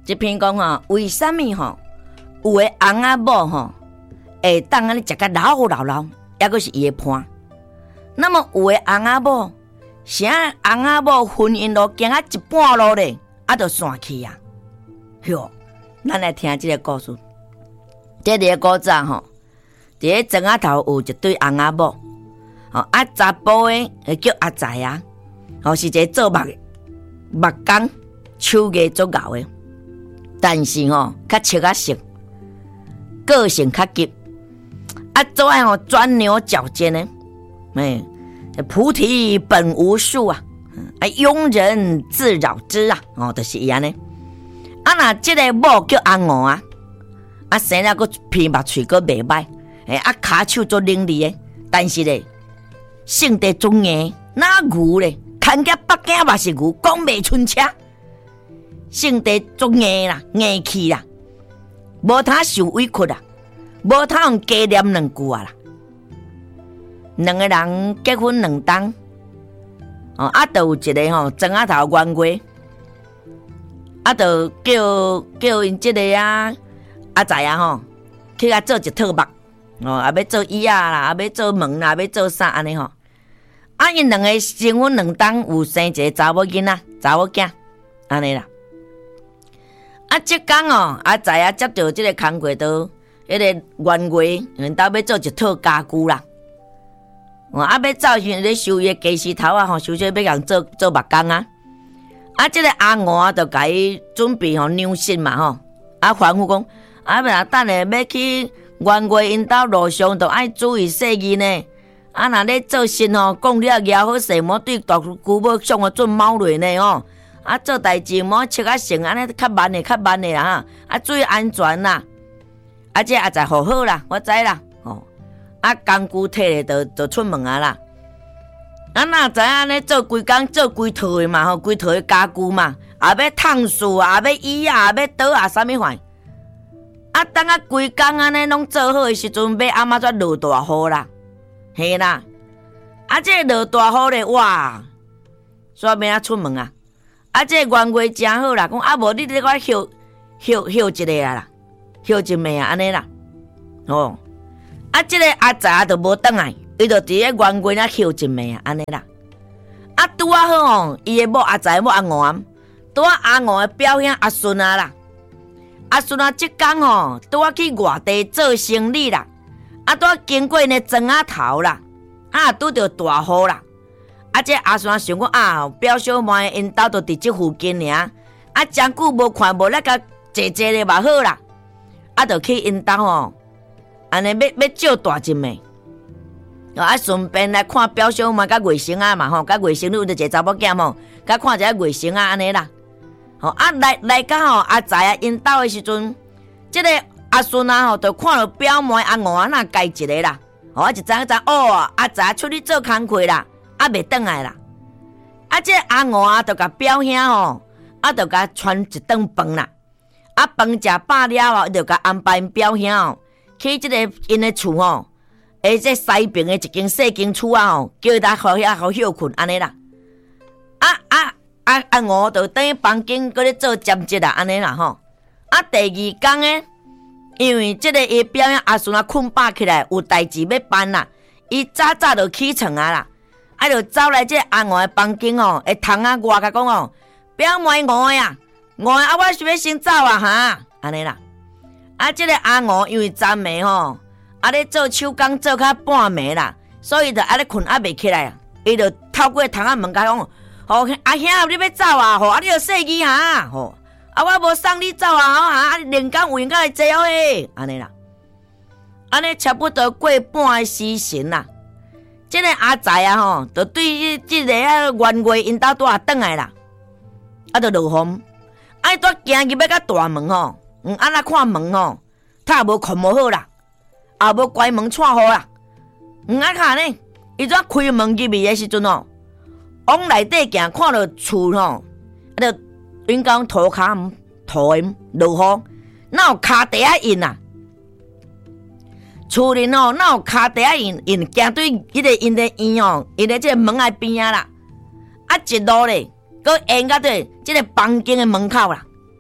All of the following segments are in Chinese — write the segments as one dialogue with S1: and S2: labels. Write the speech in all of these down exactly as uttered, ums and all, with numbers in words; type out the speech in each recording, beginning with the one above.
S1: 这篇讲吼，为什么吼有的翁仔某吼会当安尼食甲老老老，抑阁是伊的伴？那么有的翁仔某，啥翁仔某婚姻路行啊一半路咧，啊就散去啊！哟，咱来听这个故事。这个古早吼，伫咧庄仔头有一对翁仔某，吼啊查甫的会叫阿财啊，吼是一个做木木工手艺足牛的。但是吼、哦，较切啊性，个性较急，啊，做爱吼钻牛角尖呢，哎，菩提本无树啊，啊，庸人自扰之啊，哦，就是伊安尼。啊，那这个某叫阿五啊，啊，生了个鼻目喙个袂歹，哎，啊，骹手做伶俐的，但是咧，性地中硬，哪牛咧，看见北京嘛是牛，讲袂出车。性地足硬啦，硬气啦，无他受委屈啦，无他用加念两句啊啦。两个人结婚两冬，哦，啊，都有一个吼庄仔头冤家，啊，就叫叫因即个啊阿财啊吼，去甲做一套目，哦，啊要做椅啊啦，啊要做门啦，要做啥安尼吼。啊，因两个新婚两冬，有生一个查某囡仔、查某囝，安尼啦。啊，即天哦，阿财啊接到即个工课都迄个冤家，因兜要做一套家具啦。哦，啊要走时咧收伊个鸡丝头啊，吼，收小要共做做木工啊。啊，即个阿五啊，就甲伊准备吼娘信嘛吼。啊，吩咐讲，啊，要等下要去冤家因兜路上，就爱注意细意呢。啊，若咧做信吼，讲了咬好势，莫对大舅母上个准猫类呢吼。啊，做代志莫切啊成安尼较慢的较慢的啦哈，啊注意安全啦。啊，这阿财好好啦，我知啦。哦，啊工具摕咧，就就出门啊啦。啊，哪知安尼做规工做规套的嘛吼，规套的家具嘛，也要烫树，也要椅啊，也要刀啊，啥物款。啊，等啊规工安尼拢做好的时阵，要暗仔才落大雨啦，嘿啦。啊，这落大雨咧，哇，煞要啊出门啊。啊，这个冤家真好啦，讲啊无你咧我休休休一个啊啦，休一暝啊安尼啦，哦，啊这个阿财就无转来，伊就伫咧冤家那休一暝啊安尼啦。啊拄啊好哦，伊的某阿财某阿五啊，拄啊阿五的表兄阿顺啊啦，阿顺啊即天吼，拄啊去外地做生意啦，啊拄啊经过呢庄仔头啦，啊拄着大雨啦。啊！这阿顺想讲啊，表小妹因兜都伫即附近尔，啊，真久无看，无咧甲坐坐咧嘛好啦，啊，就去因兜吼，安尼要要照大一暝，啊，顺便来看表小妹甲外甥仔嘛吼，甲外甥女有一个查某囝吼，甲看一下外甥仔安尼啦，吼啊来来到吼阿财啊因兜的时阵，即、這個阿顺啊吼，就看到表妹阿五啊那家一个啦，吼啊一知影知哦，阿财出去做工课啦。啊，袂转来啦！啊，这阿五啊，就甲表兄吼，啊，就甲传一顿饭啦。啊，饭食饱了后，就甲安排因表兄吼去即个因的厝吼，诶，这西边的一间细间厝啊吼，叫伊来好遐好休困安尼啦。啊啊啊！阿五就等于房间搁咧做兼职啦，安尼啦吼。啊，第二天呢，因为即个伊表兄阿顺啊困饱起来，有代志要办啦，伊早早就起床啊啦。啊，就走来这阿五的房间哦，会窗啊外甲讲哦，表妹五呀，五啊，我想要先走啊哈，安尼啦。啊，这个阿五因为昨暝吼，啊咧做手工做较半暝啦，所以就啊咧困啊袂起来啊，伊就透过窗啊门甲讲，吼阿兄你要走啊，吼啊你就细语哈，吼啊我无送你走啊，吼啊连工有闲甲来坐哦嘿，安尼啦。安尼差不多过半个时辰啦。这个阿财啊吼，就对这个啊冤家因兜拄啊转来啦，啊就落雨，啊伊拄行入要到大门吼，嗯啊那看门吼，他也无看无好啦，也无关门串好啦，嗯啊看呢，伊拄开门入去的时阵吼，往内底行看到厝吼，啊就因讲涂骹涂的落雨，哪有骹地啊印啊？厝里哦，哪有骹地啊？因因行对迄个因的院哦，因的即个门仔边啊啦，啊一路咧，佮沿到对即个房间的门口啦。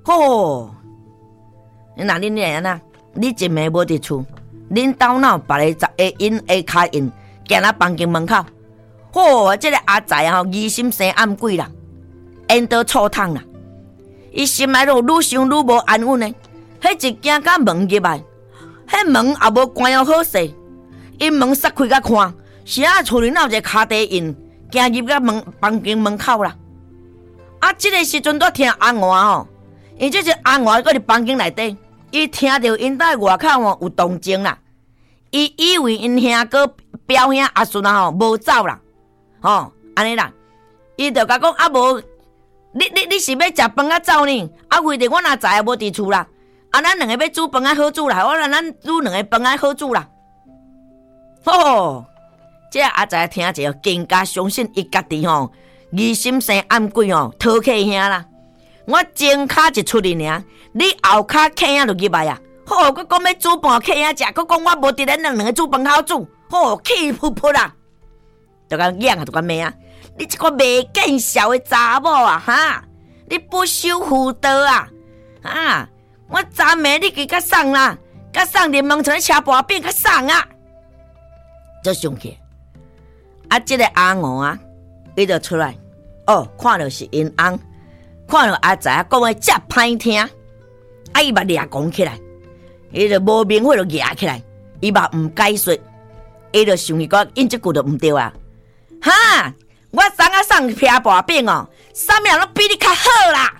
S1: 吼，那恁俩安那，你一暝无伫厝，恁兜脑别个十下因下骹因，行到房间门口。吼，这个阿财啊，疑心生暗鬼啦，缘到错烫啦。伊心内都愈想愈无安稳呢。迄一行到门入来，迄门也无关了好势，伊门撒开甲看，是啊，厝里哪有一个骹地印，行入到门房间门口啦。啊，这个时阵都听阿外吼，因这是阿外搁伫房间内底，伊听到因在外口吼有动静啦，伊以为因兄哥表兄阿孙啊吼无走啦，吼安尼啦，伊就甲讲啊无，你你你是要食饭啊走呢？啊，为着我若知影无伫厝啦，啊咱两个要煮饭啊好煮啦，我让咱煮两个饭啊好煮啦。吼，这阿仔听者更加相信伊家己吼。疑心生暗鬼哦，讨客兄啦！我前脚一出去尔，你后脚客兄就入来啊！吼，佮讲要煮饭客兄食，佮讲我无伫咱两两个煮饭好煮，吼，气噗噗啦！就甲养啊，就甲骂啊！你这个未见笑的查某啊，哈！你不守妇道啊！啊！我昨暝你去甲送啦，甲送柠檬城车盘饼甲送啊！就上去，啊，这个阿五啊，伊就出来。哦，看到是因翁，看到阿仔讲话遮歹听，啊伊嘛掠讲起来，伊就无明火就掠起来，伊嘛毋解说，伊就想伊讲因即句就毋对啊！哈，我昨仔送劈盘饼哦，啥物人拢比你较好啦！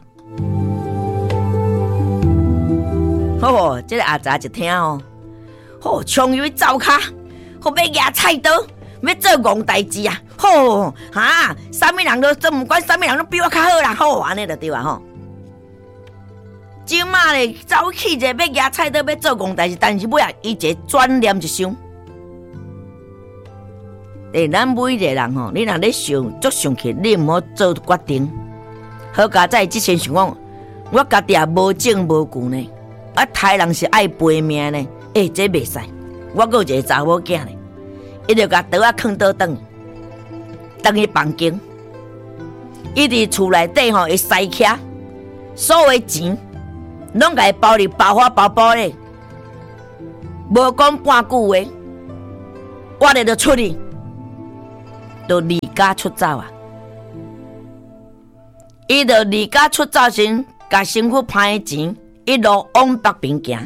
S1: 吼、哦，这个阿仔一听哦，吼、哦，冲入去灶骹，好要举菜刀。要做戆代志啊！吼哈，啥物人都做，毋管啥物人都比我较好啦！吼，安尼就对啊！吼，即马咧走起者要举菜刀要做戆代志，但是尾啊，伊一个转念一想，诶，咱每一个人吼，你若咧想足上去，你毋好做决定。好佳在之前想讲，我家己也无证无据呢，啊，杀人是爱赔命呢，诶、欸，这袂使，我阁有一个查某囝呢。伊就甲刀仔囥倒转，转去房间。伊伫厝内底吼会塞徛，所有钱拢甲伊包入包花包包咧，无讲半句话，我咧就出去，就离家出走啊！伊就离家出走时，甲身躯赚的钱一路往北边行。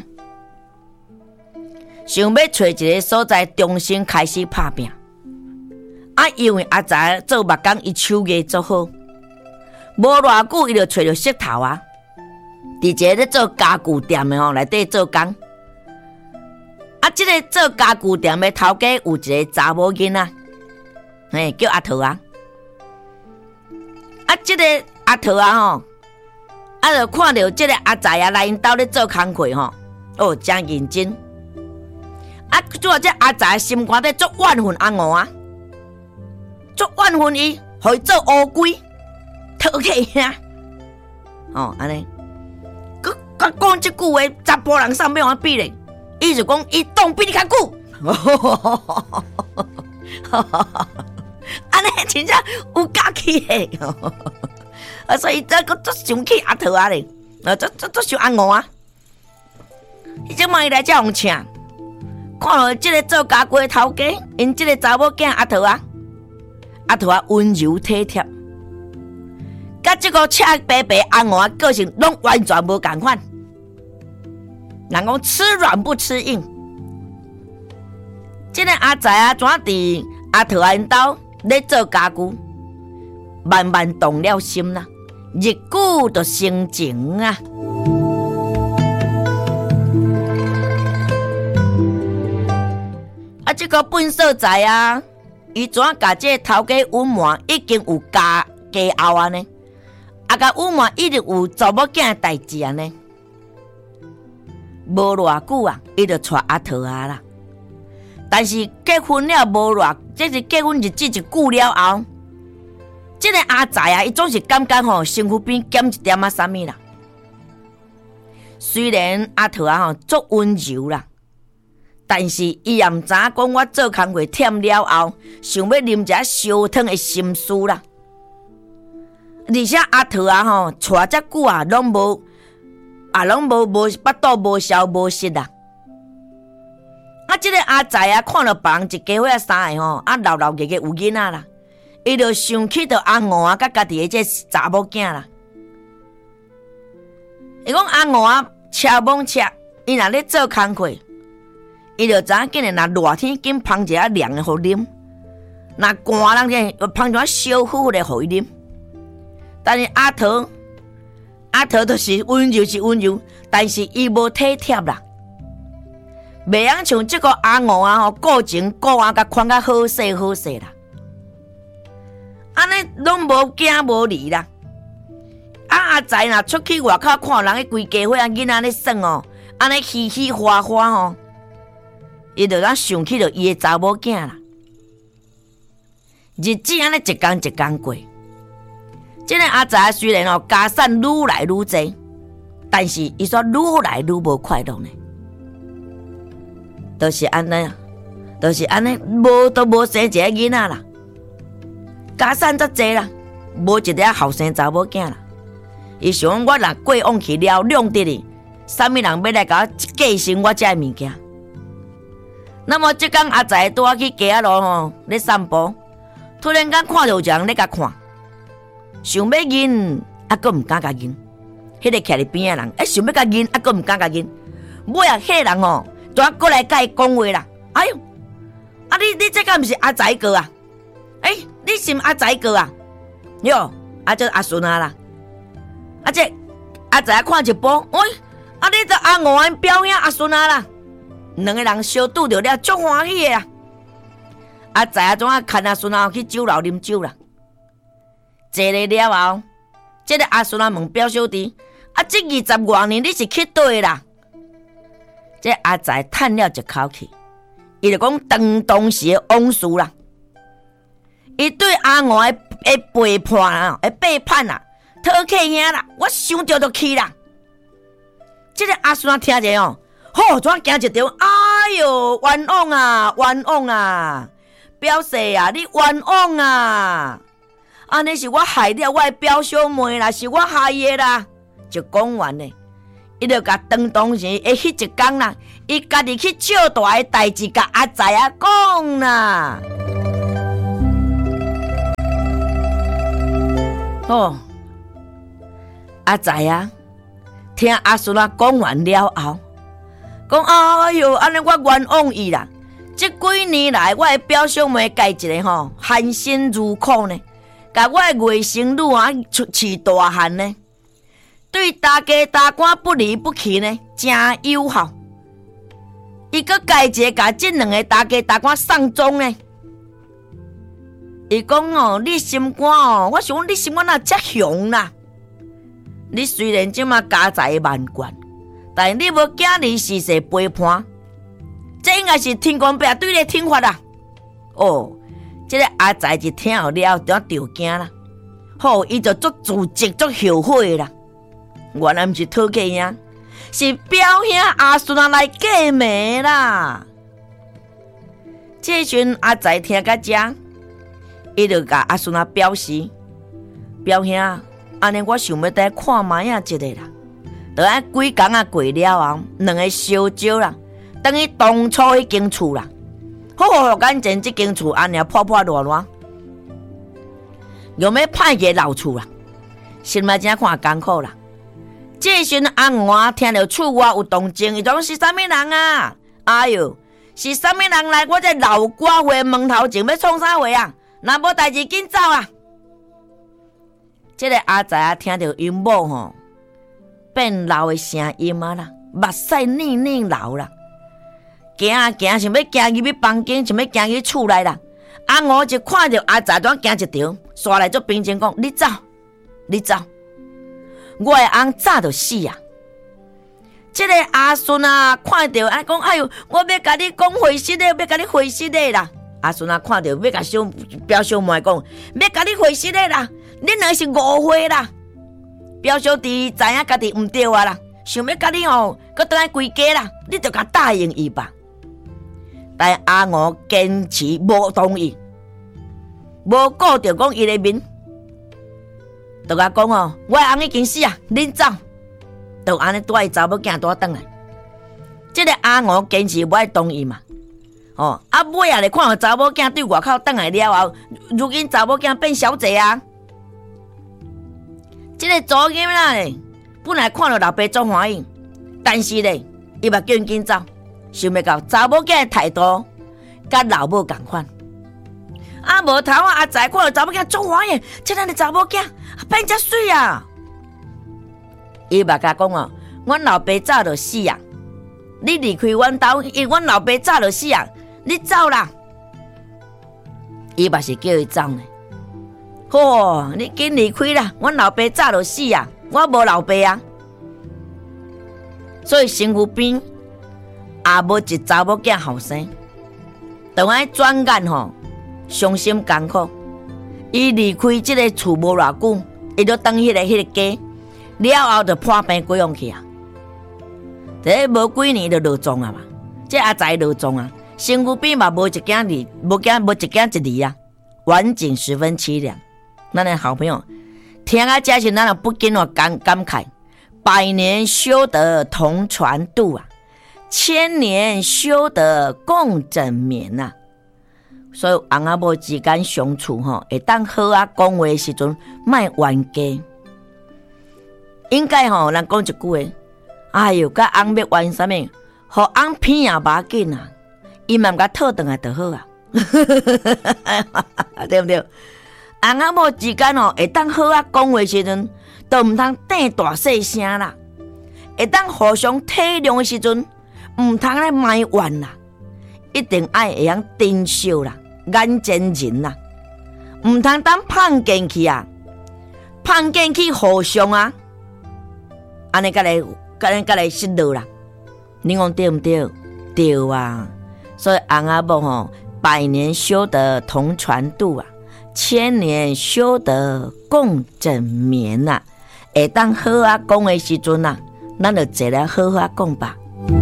S1: 想要找一个所在，重新开始打拼。啊，因为阿仔做目工，伊手艺足好，无偌久伊就找着石头啊，伫一个咧做家具店的吼内底做工。啊，即、这个做家具店的头家有一个查某囡仔，嘿，叫阿桃啊。啊，即、这个阿桃啊吼，啊，就看到即个阿仔啊来因兜咧做工课吼，哦，真认真。啊！主要这阿仔心肝底足怨恨阿五啊，足怨恨伊，互伊做乌龟，讨客兄。哦，安尼，佮佮讲即句话，查甫人上要安比咧？伊就讲伊当比你较久。安尼真正有假气诶！啊，所以这个足生气阿桃啊咧，啊，足足足想阿五啊。伊即摆伊来遮互请。看到这个做家具的头家，因这个查某囝阿桃啊，阿桃啊温柔体贴，甲这个赤白白阿五啊个性拢完全无共款。人讲吃软不吃硬，这个阿仔啊，怎伫阿桃啊因兜咧做家具，慢慢动了心啦，日久就生情啊。啊，这个本所在啊，伊怎甲这头家隐瞒已经有家家后啊呢？啊，甲隐瞒一直有查某囝代志啊呢？无偌久啊，伊就娶阿桃啊啦。但是结婚了无偌，这是结婚日子一久了后，这个阿仔啊，伊总是感觉吼身躯边减一点啊啥物啦。虽然阿桃啊吼足温柔啦。但是伊也毋知影讲我做工课忝了后，想要啉一下烧汤的心思啦。而且阿桃啊吼，娶遮久啊，拢无啊，拢无无巴肚无消无食啦。啊，即个阿财啊，看到别人一家伙啊三个吼，啊老老个个有囡仔啦，伊就想起到阿五啊，甲家己的这查某囝啦。伊讲阿五啊，车猛车，伊若咧做工课，伊就知影紧诶，若热天紧芳一下凉诶，互啉；若寒人个芳一下烧乎乎诶，互伊啉。但是阿桃，阿桃就是温柔是温柔，但是伊无体贴啦，袂晓像即个阿五啊吼，顾情顾啊，甲款甲好势好势啦。安尼拢无惊无离啦。啊阿财若出去外口看人迄规家伙啊囡仔咧耍哦，安尼嘻嘻哈哈吼，伊就当想起着伊诶查某囝啦。日子安尼一天一天过。即个阿财虽然哦家产愈来愈济，但是伊说愈来愈无快乐呢。都、就是安尼啊，都、就是安尼，无都无生一个囡仔啦，家产遮济啦，无一个后生查某囝啦。伊想我若过往去了，量得哩，啥物人要来甲我继承我遮物件？那么即天阿财拄啊去街仔路吼，咧散步，突然间看到有一个人咧甲看。想要认，啊，阁毋敢甲认。迄个徛伫边仔人，哎，想要甲认，啊，阁毋敢甲认。尾啊，迄个人哦，拄啊过来甲伊讲话啦。哎呦，啊，你你这个毋是阿财哥啊？哎，你是毋阿财哥啊？哟，啊，这阿孙啊啦。啊，这阿财看一波，喂，啊，你这阿五安表兄阿孙啊啦。两个人相拄着了，足欢喜的啊。阿财啊，怎啊牵阿孙啊去酒楼啉酒啦？坐了了后，这个阿孙啊问表小弟：啊，这二十多年你是去对啦？这阿财叹了一口气，伊就讲当当时的往事啦。伊对阿五的的背叛啊，的背叛啊，讨客兄啦，我想着就去啦。这个阿孙啊听者哦，吼，怎行一条？哎哟，冤枉啊，冤枉啊！表示啊，你冤枉啊！安尼是我害了我的表小妹啦，是我害的啦。就讲完呢，伊就甲当当时的迄一天啦，伊家己去照大的代志，甲阿财啊讲啦。哦，阿财啊，听阿孙啊讲完了后，讲哎哟，安尼我冤枉伊啦。这几年来，我的表小妹家一个吼，含辛茹苦呢。甲我的外甥女啊出饲大汉呢，对大家大官不离不弃呢，真友好。伊阁家一个甲这两个大家大官送终呢。伊讲哦，你心肝哦，我想你心肝哪遮雄啦？你虽然即马家财万贯，但你无囝儿逝世陪伴，这应该是天公伯对你听法啦。哦。这个阿财一听后了，就着惊啦。好，伊就足自责、足后悔啦。原来毋是讨客兄，是表兄阿孙啊来假骂啦。这阵阿财听到这，伊就甲阿孙啊表示：表兄，安尼我想要再看卖啊一个啦。就安几工啊过了后，两个烧酒啦，等于当初迄间厝啦。好好眼前这间厝安尼破破烂烂，又要歹个老厝啦，心嘛真看艰苦啦。这时阿五啊听到厝外有动静，伊讲是啥物人啊？哎哟，是啥物人来我这老寡妇门头前要创啥话啊？若无代志紧走啊！这个阿财啊听到因某吼变老的声音啊啦，目屎黏黏流啦。行啊行，想要行入去房间，想要行入厝内啦。阿五就看到阿财怎行一条，刷来做平静讲：你走，你走，我的翁早就死啊！这个阿孙啊，看到啊讲：哎呦，我要甲你讲回实的，要甲你回实的啦！阿孙啊，看到要甲小表小妹讲，要甲你回实的啦！你两是误会啦！表小弟知影家己毋对啊啦，想要甲你吼，搁倒来归家啦，你就甲答应伊吧。但阿五坚持无同意，无顾着讲伊的面，就甲讲哦，我翁已经死啊，恁走。 就安尼带伊查某囝带转来。即、这个阿五坚持无爱同意嘛，哦，啊尾啊咧看到查某囝对外口转来了后，如今查某囝变小姐啊。即、这个祖囡仔咧，本来看到老爸足欢喜，但是咧，伊嘛叫因紧走，想要到查某囝的态度，甲老母共款。啊，无头啊！阿仔看到查某囝足欢喜，即咱的查某囝变遮水啊！伊嘛甲讲哦，阮老爸早就死啊！你离开阮兜，因阮老爸早就死啊！你走啦！伊嘛是叫伊走呢。吼，你紧离开啦！阮老爸早就死啊！我无老爸啊！所以身躯边也无一查某囝后生，当爱转眼吼。伤心艰苦，伊离开即个厝无偌久，伊就当迄个迄个家，了后就破病过往去啊。这无几年就落葬啊嘛，这阿仔落葬啊，身躯边嘛无一件离，无件无一件一离啊，晚景十分凄凉。咱的好朋友听啊，这是咱不禁哦感感慨，百年修得同船渡啊，千年修得共枕眠呐、啊。所以翁仔某之间相处吼，会当好啊讲话的时阵，莫冤家。应该吼，咱讲一句话，哎哟，甲翁要冤啥物？互翁偏也无要紧啊，伊嘛甲讨转来就好啊，对不对？翁仔某之间吼，会当好啊讲话的时阵，都毋通顶大细声啦，会当互相体谅的时阵，毋通咧埋怨啦，一定爱会晓珍惜啦。眼前人呐、啊，唔通当碰见去啊，碰见去互相啊，安尼甲来，甲来甲来失落啦。你讲对唔对？对啊。所以翁仔某吼，百年修得同船渡啊，千年修得共枕眠呐、啊。会当好啊讲的时阵啊，咱就坐来好好讲吧。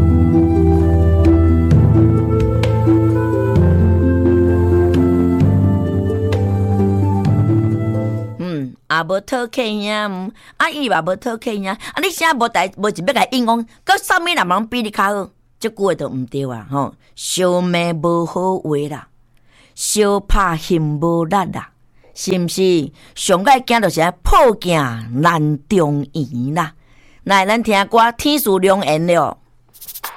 S1: 啊，无讨客兄，啊，伊嘛无讨客兄，啊，你啥无代无一要甲应讲，佮啥物人人比你较好，即句话都毋对啊！吼，相骂无好话啦，相拍心无力啦，是毋是？上界惊就是破镜难中圆啦。来，咱听歌，天赐良缘了。